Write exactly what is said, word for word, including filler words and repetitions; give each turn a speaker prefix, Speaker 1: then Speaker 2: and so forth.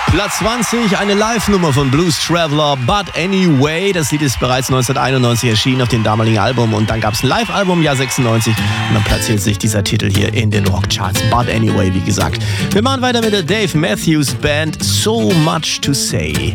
Speaker 1: Platz zwanzig, eine Live-Nummer von Blues Traveler, But Anyway. Das Lied ist bereits neunzehnhunderteinundneunzig erschienen auf dem damaligen Album und dann gab es ein Live-Album im Jahr sechsundneunzig und dann platziert sich dieser Titel hier in den Rockcharts. But Anyway, wie gesagt. Wir machen weiter mit der Dave Matthews Band, So Much to Say.